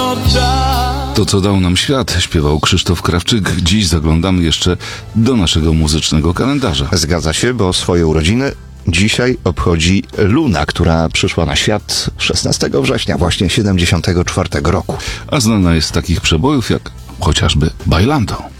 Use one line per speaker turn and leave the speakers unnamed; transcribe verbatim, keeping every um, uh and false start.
odda.
To, co dał nam świat, śpiewał Krzysztof Krawczyk. Dziś zaglądamy jeszcze do naszego muzycznego kalendarza.
Zgadza się, bo swoje urodziny dzisiaj obchodzi Luna, która przyszła na świat szesnastego września właśnie siedemdziesiątego czwartego roku.
A znana jest z takich przebojów jak chociażby Bailando.